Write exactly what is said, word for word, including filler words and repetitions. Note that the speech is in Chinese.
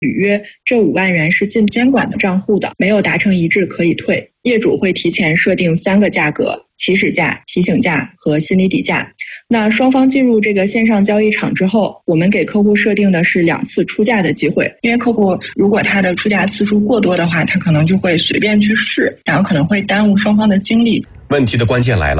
履约，这五万元是进监管的账户的，没有达成一致可以退。业主会提前设定三个价格：起始价、提醒价和心理底价。那双方进入这个线上交易场之后，我们给客户设定的是两次出价的机会，因为客户如果他的出价次数过多的话，他可能就会随便去试，然后可能会耽误双方的精力。 问题的关键来了。